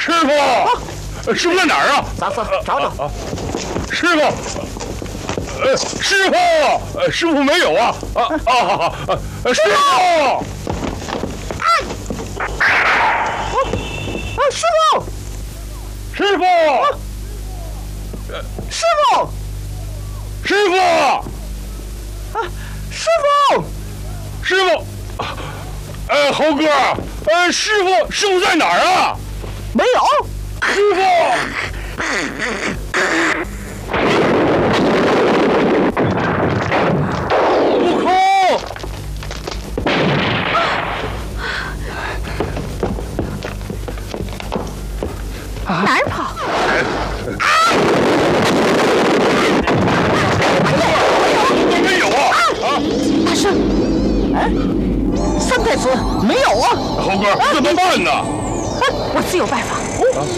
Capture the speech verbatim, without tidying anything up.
师傅，师傅在哪儿啊？ 咱仨找找。 啊，师傅，呃，师傅，呃，师傅没有啊？啊啊啊！呃，师傅， 啊，师傅， 师傅， 师傅， 师傅， 啊，师傅， 师傅，呃，猴哥，呃，师傅，师傅在哪儿啊？ 没有。 师傅。悟空！ 哪儿跑？啊！ 没有啊！啊！ 大圣，哎，三太子没有啊！ 猴哥，怎么办呢？ 我自有办法。